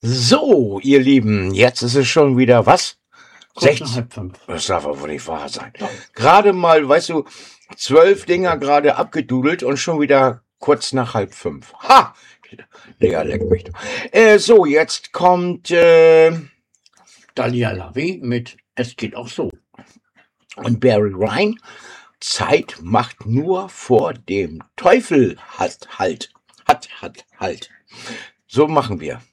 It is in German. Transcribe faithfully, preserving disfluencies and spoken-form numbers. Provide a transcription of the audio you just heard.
So, ihr Lieben, jetzt ist es schon wieder was? Kurz nach sechzehn. halb fünf. Das darf aber wohl nicht wahr sein. Gerade mal, weißt du, zwölf Dinger gerade abgedudelt und schon wieder kurz nach halb fünf. Ha! Lea, leck mich doch. Äh, so, jetzt kommt äh, Dalia Lavi mit Es geht auch so. und Barry Ryan. Zeit macht nur vor dem Teufel hat halt. Hat, hat, halt. So machen wir.